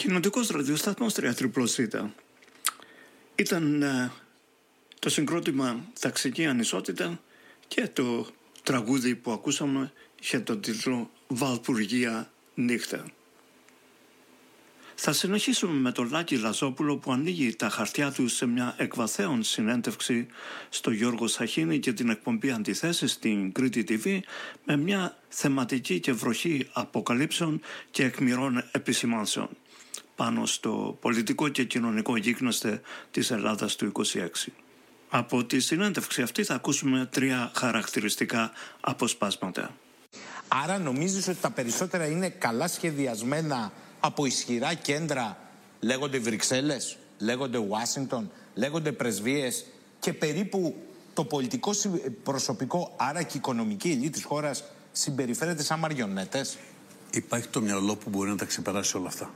Κοινοτικός ραδιοσταθμός 3ZZZ. Ήταν το συγκρότημα Ταξική Ανισότητα και το τραγούδι που ακούσαμε είχε τον τίτλο «Βαλπουργία νύχτα». Θα συνεχίσουμε με τον Λάκη Λαζόπουλο που ανοίγει τα χαρτιά του σε μια εκβαθέων συνέντευξη στο Γιώργο Σαχίνη και την εκπομπή Αντιθέσεις στην Κρήτη TV με μια θεματική και βροχή αποκαλύψεων και εκμηρών επισημάνσεων πάνω στο πολιτικό και κοινωνικό γίγνεσθε της Ελλάδας του 26. Από τη συνέντευξη αυτή θα ακούσουμε 3 χαρακτηριστικά αποσπάσματα. Άρα νομίζεις ότι τα περισσότερα είναι καλά σχεδιασμένα από ισχυρά κέντρα, λέγονται Βρυξέλλες, λέγονται Ουάσιγκτον, λέγονται πρεσβείες και περίπου το πολιτικό προσωπικό, άρα και η οικονομική ελίτ της χώρας συμπεριφέρεται σαν μαριονέτες? Υπάρχει το μυαλό που μπορεί να τα ξεπεράσει όλα αυτά.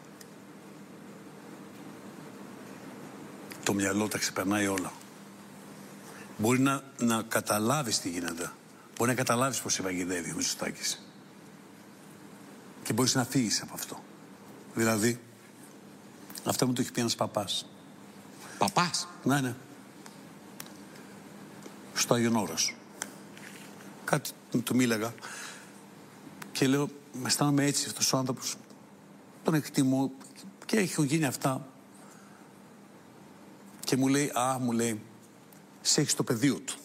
Το μυαλό τα ξεπερνάει όλα. Μπορεί να καταλάβεις τι γίνεται. Μπορεί να καταλάβεις πώς ευαγγελεύει ο Μητσοτάκης. Και μπορείς να φύγεις από αυτό. Δηλαδή, αυτό μου το έχει πει ένας παπάς. Παπάς? Ναι. Στο Άγιον Όρος. Κάτι του μίλαγα και λέω, με αισθάνομαι έτσι αυτός ο άνθρωπος. Τον εκτιμώ και έχουν γίνει αυτά. Και μου λέει, σε έχει στο πεδίο του.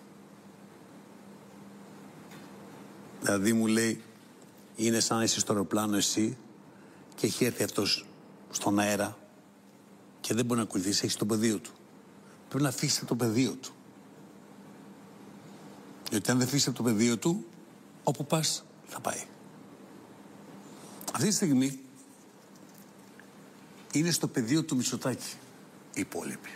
Δηλαδή μου λέει, είναι σαν να είσαι στο αεροπλάνο εσύ και έχει έρθει αυτός στον αέρα και δεν μπορεί να ακολουθήσει, έχει το πεδίο του. Πρέπει να αφήσει το πεδίο του. Γιατί αν δεν αφήσει το πεδίο του, όπου πας θα πάει. Αυτή τη στιγμή είναι στο πεδίο του Μητσοτάκη οι υπόλοιποι.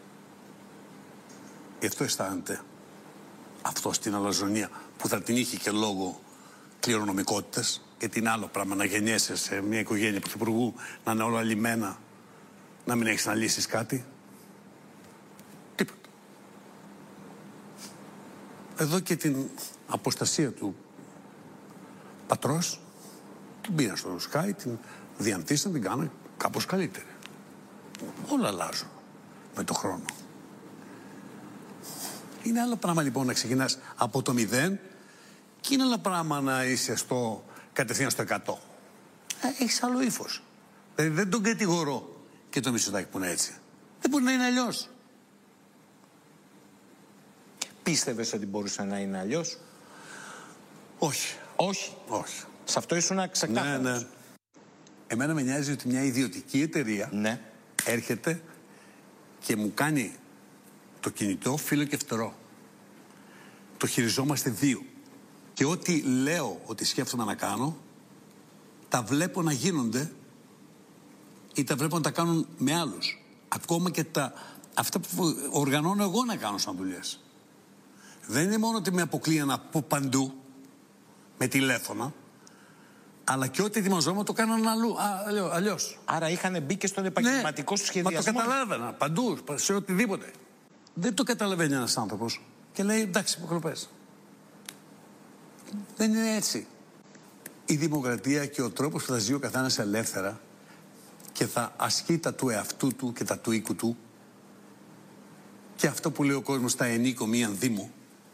Γι' αυτό αισθάνεται αυτό στην αλαζονία που θα την είχε και λόγω κληρονομικότητας, γιατί είναι άλλο πράγμα να γεννιέσαι σε μια οικογένεια πρωθυπουργού, να είναι όλα λιμένα, να μην έχεις να λύσεις κάτι. Τίποτα. Εδώ και την αποστασία του πατρός την πήραν στο Sky, την διαντήσαν, την κάναν κάπως καλύτερη. Όλα αλλάζουν με το χρόνο. Είναι άλλο πράγμα λοιπόν να ξεκινάς από το 0 και είναι άλλο πράγμα να είσαι κατευθείαν στο 100. Έχεις άλλο ύφος. Δηλαδή δεν τον κατηγορώ και το Μητσοτάκη που είναι έτσι. Δεν μπορεί να είναι αλλιώς. Πίστευες ότι μπορούσε να είναι αλλιώς? Όχι. Όχι. Σε αυτό ήσουν ξεκάθαρος. Ναι. Εμένα με νοιάζει ότι μια ιδιωτική εταιρεία έρχεται και μου κάνει το κινητό φίλο και φτερό. Το χειριζόμαστε 2. Και ό,τι λέω ότι σκέφτομαι να κάνω, τα βλέπω να γίνονται ή τα βλέπω να τα κάνουν με άλλους. Ακόμα και αυτά που οργανώνω εγώ να κάνω σαν δουλειές. Δεν είναι μόνο ότι με αποκλείαν από παντού, με τηλέφωνα, αλλά και ό,τι ετοιμαζόμουν το κάνανε αλλιώς. Άρα είχαν μπει και στον επαγγελματικό σου σχεδιασμό. Μα το καταλάβαινα παντού, σε οτιδήποτε. Δεν το καταλαβαίνει ένας άνθρωπος και λέει εντάξει, υποκλοπές. Δεν είναι έτσι. Η δημοκρατία και ο τρόπος που θα ζει ο καθένας ελεύθερα και θα ασκεί τα του εαυτού του και τα του οίκου του και αυτό που λέει ο κόσμος τα ενίκο μίαν δήμο,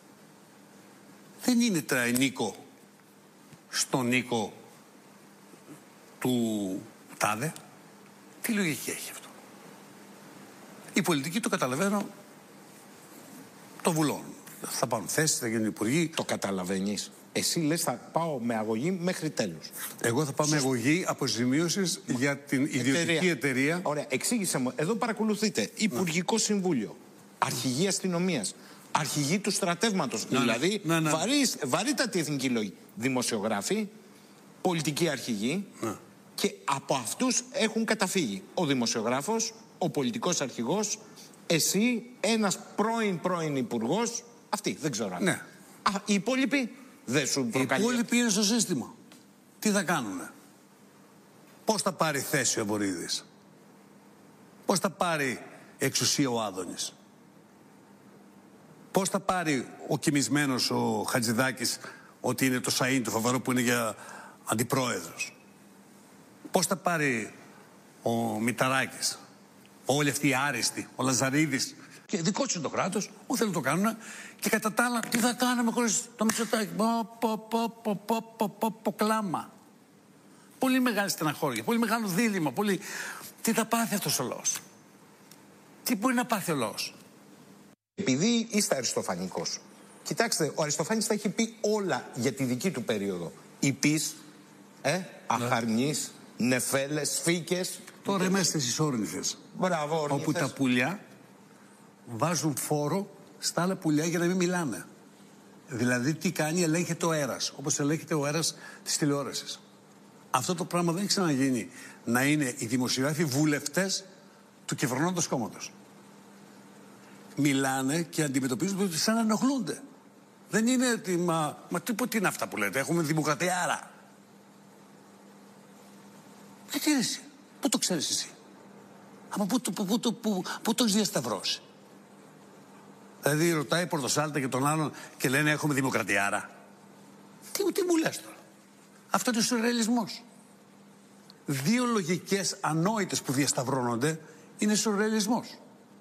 δεν είναι τα ενίκο στον οίκο του τάδε. Τι λογική έχει αυτό? Η πολιτική το καταλαβαίνω, το βουλώνουν. Θα πάρουν θέσεις, θα γίνουν υπουργοί. Το καταλαβαίνεις? Εσύ λες θα πάω με αγωγή μέχρι τέλους. Εγώ θα πάω με αγωγή αποζημίωσης για την ιδιωτική εταιρεία. Ωραία, εξήγησε μου. Εδώ παρακολουθείτε Υπουργικό Συμβούλιο, Αρχηγοί Αστυνομίας, Αρχηγοί του Στρατεύματος. Δηλαδή βαρύτατη εθνική λόγη. Δημοσιογράφοι, πολιτικοί αρχηγοί. Και από αυτούς έχουν καταφύγει ο δημοσιογράφος, ο πολιτικός αρχηγός, εσύ, ένας πρώην υπουργός. Αυτοί, δεν ξέρω. Ναι. Οι υπόλοιποι δεν σου προκαλεί? Οι υπόλοιποι είναι στο σύστημα. Τι θα κάνουνε? Πώς θα πάρει θέση ο Βορίδης? Πώς θα πάρει εξουσία ο Άδωνης? Πώς θα πάρει ο κοιμισμένος ο Χατζηδάκης ότι είναι το Σαΐν του φοβερό που είναι για αντιπρόεδρος? Πώς θα πάρει ο Μηταράκης, όλοι αυτοί οι άριστοι, ο Λαζαρίδης, και δικό τους το κράτος, που θέλουν να το κάνουν, και κατά τα άλλα, τι θα κάνουμε χωρίς το Μητσοτάκη, κλάμα. Πολύ μεγάλη στεναχώρια, πολύ μεγάλο δίλημμα, πολύ... Τι θα πάθει αυτός ο λαός? Τι μπορεί να πάθει ο λαός? Επειδή είστε αριστοφανικός, κοιτάξτε, ο Αριστοφάνης τα έχει πει όλα για τη δική του περίοδο. Υπείς, αχαρνείς, νεφέλες, φύκες. Τώρα είμαστε στις όρνηθες. Μπράβο, όρνηθες. Όπου τα πουλιά βάζουν φόρο στα άλλα πουλιά για να μην μιλάνε. Δηλαδή τι κάνει? Ελέγχεται ο αέρας, όπως ελέγχεται ο αέρας της τηλεόρασης. Αυτό το πράγμα δεν έχει ξαναγίνει, να είναι οι δημοσιογράφοι βουλευτές του κυβερνώντος κόμματος. Μιλάνε και αντιμετωπίζουν σαν να ενοχλούνται. Δεν είναι ότι μα τι είναι αυτά που λέτε? Έχουμε δημοκρατιάρα. Τι είναι εσύ? Πού το ξέρεις εσύ? Από πού το έχεις διασταυρώσει? Δηλαδή ρωτάει Πορτοσάλτα και τον άλλον και λένε έχουμε δημοκρατιάρα. Τι μου λες τώρα? Αυτό είναι σουρεαλισμός. Δύο λογικές ανόητες που διασταυρώνονται είναι σουρεαλισμός.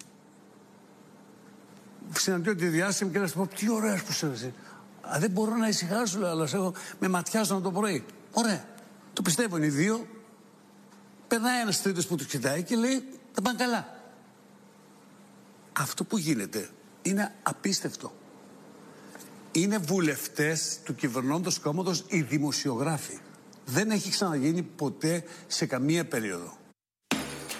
Συναντώ τη διάσημη και λες, τι ωραίος που είσαι. Δεν μπορώ να ησυχάσω, αλλά με ματιάζω το πρωί. Ωραία. Το πιστεύουν οι δύο. Περνάει ένας τρίτος που του κοιτάει και λέει, θα πάνε καλά. Αυτό που γίνεται είναι απίστευτο. Είναι βουλευτές του κυβερνώντος κόμματος οι δημοσιογράφοι. Δεν έχει ξαναγίνει ποτέ σε καμία περίοδο.